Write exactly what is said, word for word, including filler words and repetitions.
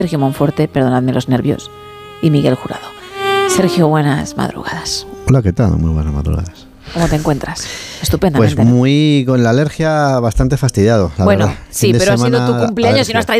Sergio Monforte, perdonadme los nervios, y Miguel Jurado. Sergio, buenas madrugadas. Hola, ¿qué tal? Muy buenas madrugadas. ¿Cómo te encuentras? Estupendamente. Pues muy con la alergia bastante fastidiado, la Bueno, verdad. sí, pero ha sido tu cumpleaños alergia. Y no has traído